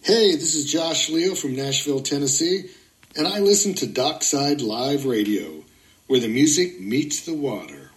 Hey, this is Josh Leo from Nashville, Tennessee, and I listen to Dockside Live Radio, where the music meets the water.